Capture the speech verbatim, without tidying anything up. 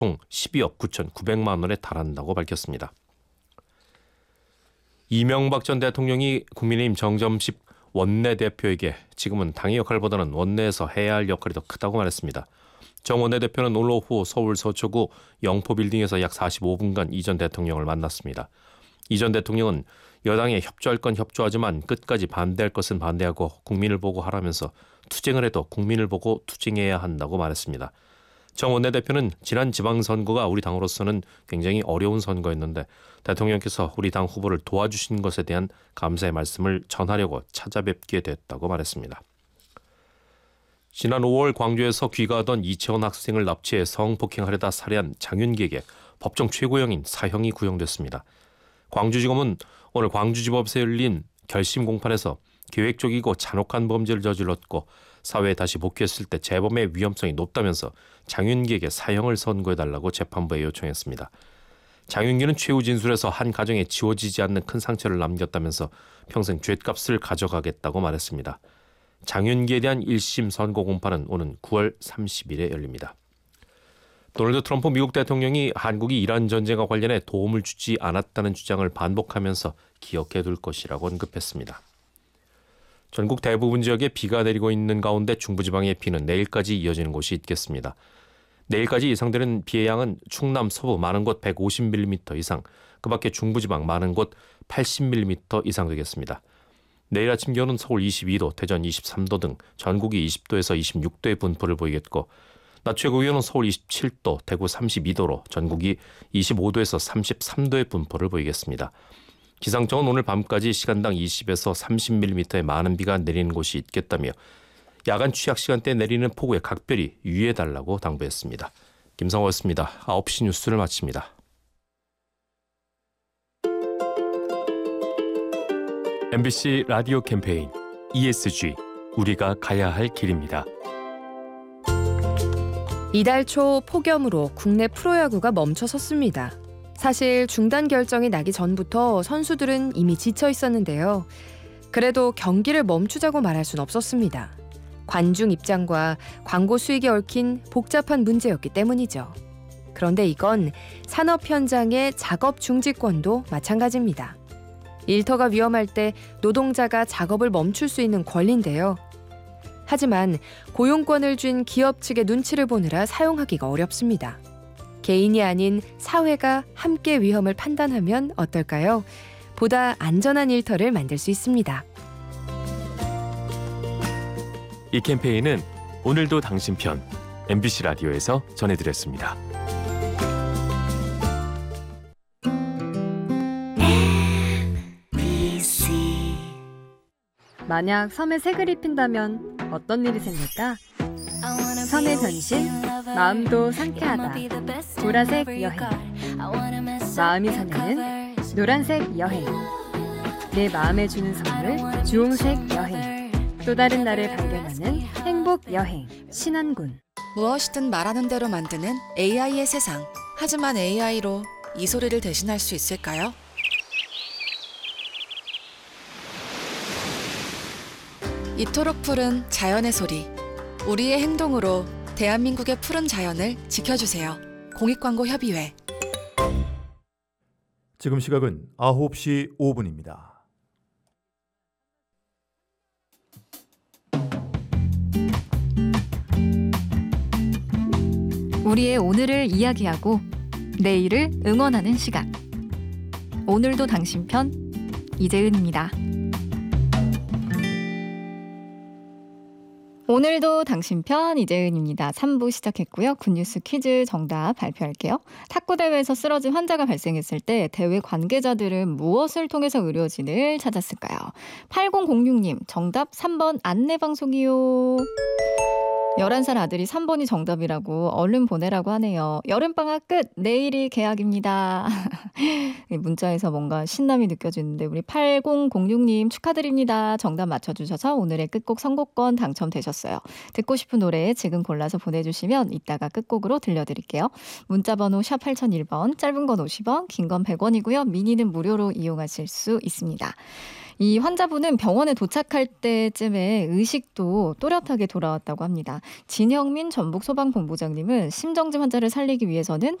총 십이억 구천구백만 원에 달한다고 밝혔습니다. 이명박 전 대통령이 국민의힘 정점식 원내대표에게 지금은 당의 역할보다는 원내에서 해야 할 역할이 더 크다고 말했습니다. 정 원내대표는 오늘 오후 서울 서초구 영포빌딩에서 약 사십오 분간 이 전 대통령을 만났습니다. 이 전 대통령은 여당에 협조할 건 협조하지만 끝까지 반대할 것은 반대하고 국민을 보고 하라면서 투쟁을 해도 국민을 보고 투쟁해야 한다고 말했습니다. 정 원내대표는 지난 지방선거가 우리 당으로서는 굉장히 어려운 선거였는데 대통령께서 우리 당 후보를 도와주신 것에 대한 감사의 말씀을 전하려고 찾아뵙게 됐다고 말했습니다. 지난 오월 광주에서 귀가하던 이채원 학생을 납치해 성폭행하려다 살해한 장윤기에게 법정 최고형인 사형이 구형됐습니다. 광주지검은 오늘 광주지법에서 열린 결심 공판에서 계획적이고 잔혹한 범죄를 저질렀고 사회에 다시 복귀했을 때 재범의 위험성이 높다면서 장윤기에게 사형을 선고해달라고 재판부에 요청했습니다. 장윤기는 최후 진술에서 한 가정에 지워지지 않는 큰 상처를 남겼다면서 평생 죗값을 가져가겠다고 말했습니다. 장윤기에 대한 일 심 선고 공판은 오는 구월 삼십일에 열립니다. 도널드 트럼프 미국 대통령이 한국이 이란 전쟁과 관련해 도움을 주지 않았다는 주장을 반복하면서 기억해둘 것이라고 언급했습니다. 전국 대부분 지역에 비가 내리고 있는 가운데 중부지방의 비는 내일까지 이어지는 곳이 있겠습니다. 내일까지 예상되는 비의 양은 충남 서부 많은 곳 백오십 밀리미터 이상, 그 밖에 중부지방 많은 곳 팔십 밀리미터 이상 되겠습니다. 내일 아침 기온은 서울 이십이 도, 대전 이십삼 도 등 전국이 이십 도에서 이십육 도의 분포를 보이겠고 낮 최고 기온은 서울 이십칠 도, 대구 삼십이 도로 전국이 이십오 도에서 삼십삼 도의 분포를 보이겠습니다. 기상청은 오늘 밤까지 시간당 이십에서 삼십 밀리미터의 많은 비가 내리는 곳이 있겠다며 야간 취약 시간대에 내리는 폭우에 각별히 유의해달라고 당부했습니다. 김성호였습니다. 아홉 시 뉴스를 마칩니다. 엠비씨 라디오 캠페인 이에스지 우리가 가야 할 길입니다. 이달 초 폭염으로 국내 프로야구가 멈춰섰습니다. 사실 중단 결정이 나기 전부터 선수들은 이미 지쳐 있었는데요. 그래도 경기를 멈추자고 말할 순 없었습니다. 관중 입장과 광고 수익이 얽힌 복잡한 문제였기 때문이죠. 그런데 이건 산업 현장의 작업 중지권도 마찬가지입니다. 일터가 위험할 때 노동자가 작업을 멈출 수 있는 권리인데요. 하지만 고용권을 준 기업 측의 눈치를 보느라 사용하기가 어렵습니다. 개인이 아닌 사회가 함께 위험을 판단하면 어떨까요? 보다 안전한 일터를 만들 수 있습니다. 이 캠페인은 오늘도 당신 편 엠비씨 라디오에서 전해드렸습니다. 만약 섬에 색을 입힌다면 어떤 일이 생길까? 섬의 변신, 마음도 상쾌하다. 보라색 여행. 마음이 설레는 노란색 여행. 내 마음에 주는 선물, 주홍색 여행. 또 다른 나를 발견하는 행복 여행. 신안군. 무엇이든 말하는 대로 만드는 에이아이의 세상. 하지만 에이아이로 이 소리를 대신할 수 있을까요? 이토록 푸른 자연의 소리. 우리의 행동으로 대한민국의 푸른 자연을 지켜주세요. 공익광고협의회. 지금 시각은 아홉 시 오 분입니다. 우리의 오늘을 이야기하고 내일을 응원하는 시간. 오늘도 당신 편 이재은입니다. 오늘도 당신 편 이재은입니다. 삼 부 시작했고요. 굿뉴스 퀴즈 정답 발표할게요. 탁구대회에서 쓰러진 환자가 발생했을 때 대회 관계자들은 무엇을 통해서 의료진을 찾았을까요? 팔공공육 님 정답 삼 번 안내방송이요. 열한 살 아들이 삼 번이 정답이라고 얼른 보내라고 하네요. 여름방학 끝! 내일이 개학입니다. 문자에서 뭔가 신남이 느껴지는데 우리 팔공공육 님 축하드립니다. 정답 맞춰주셔서 오늘의 끝곡 선곡권 당첨되셨어요. 듣고 싶은 노래 지금 골라서 보내주시면 이따가 끝곡으로 들려드릴게요. 문자번호 샵 팔공공일 번, 짧은 건 오십 원, 긴 건 백 원이고요. 미니는 무료로 이용하실 수 있습니다. 이 환자분은 병원에 도착할 때쯤에 의식도 또렷하게 돌아왔다고 합니다. 진형민 전북소방본부장님은 심정지 환자를 살리기 위해서는